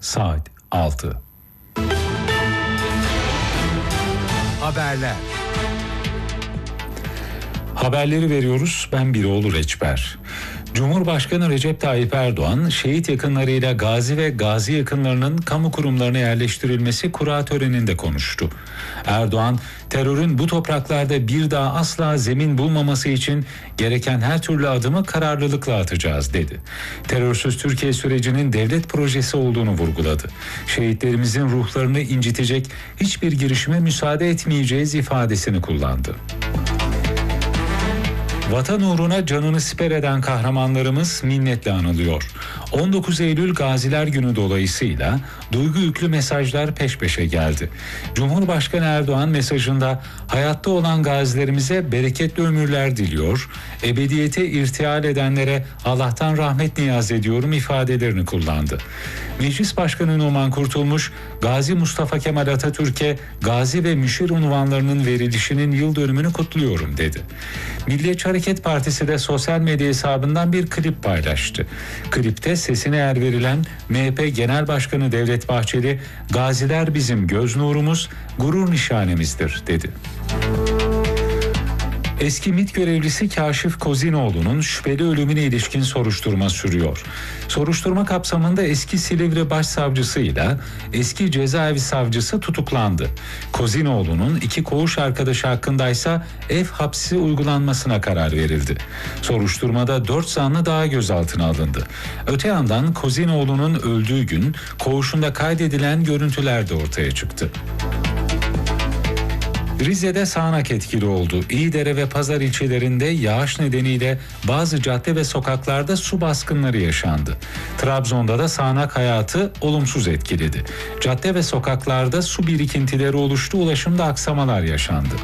saat 6. Haberler. Haberleri veriyoruz. Ben Biroğlu Reçber. Cumhurbaşkanı Recep Tayyip Erdoğan, şehit yakınlarıyla gazi ve gazi yakınlarının kamu kurumlarına yerleştirilmesi kura töreninde konuştu. Erdoğan, terörün bu topraklarda bir daha asla zemin bulmaması için gereken her türlü adımı kararlılıkla atacağız dedi. Terörsüz Türkiye sürecinin devlet projesi olduğunu vurguladı. Şehitlerimizin ruhlarını incitecek hiçbir girişime müsaade etmeyeceğiz ifadesini kullandı. Vatan uğruna canını siper eden kahramanlarımız minnetle anılıyor. 19 Eylül Gaziler Günü dolayısıyla duygu yüklü mesajlar peş peşe geldi. Cumhurbaşkanı Erdoğan mesajında hayatta olan gazilerimize bereketli ömürler diliyor, ebediyete irtihal edenlere Allah'tan rahmet niyaz ediyorum ifadelerini kullandı. Meclis Başkanı Numan Kurtulmuş, Gazi Mustafa Kemal Atatürk'e gazi ve müşir unvanlarının verilişinin yıl dönümünü kutluyorum dedi. Milliyetçi Hareket Partisi de sosyal medya hesabından bir klip paylaştı. Klipte sesine yer verilen MHP Genel Başkanı Devlet Bahçeli, "Gaziler bizim göz nurumuz, gurur nişanemizdir" dedi. Eski MİT görevlisi Kaşif Kozinoğlu'nun şüpheli ölümüne ilişkin soruşturma sürüyor. Soruşturma kapsamında eski Silivri Başsavcısı ile eski cezaevi savcısı tutuklandı. Kozinoğlu'nun 2 koğuş arkadaşı hakkındaysa ev hapsi uygulanmasına karar verildi. Soruşturmada 4 zanlı daha gözaltına alındı. Öte yandan Kozinoğlu'nun öldüğü gün koğuşunda kaydedilen görüntüler de ortaya çıktı. Rize'de sağanak etkili oldu. İyidere ve Pazar ilçelerinde yağış nedeniyle bazı cadde ve sokaklarda su baskınları yaşandı. Trabzon'da da sağanak hayatı olumsuz etkiledi. Cadde ve sokaklarda su birikintileri oluştu, ulaşımda aksamalar yaşandı.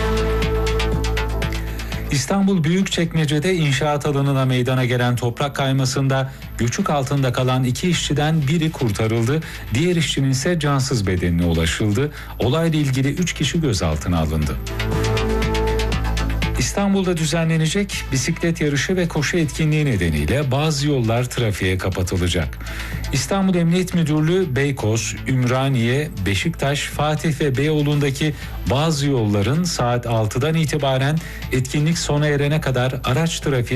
İstanbul Büyükçekmece'de inşaat alanına meydana gelen toprak kaymasında göçük altında kalan 2 işçiden biri kurtarıldı, diğer işçinin ise cansız bedenine ulaşıldı. Olayla ilgili 3 kişi gözaltına alındı. İstanbul'da düzenlenecek bisiklet yarışı ve koşu etkinliği nedeniyle bazı yollar trafiğe kapatılacak. İstanbul Emniyet Müdürlüğü Beykoz, Ümraniye, Beşiktaş, Fatih ve Beyoğlu'ndaki bazı yolların saat 6'dan itibaren etkinlik sona erene kadar araç trafiği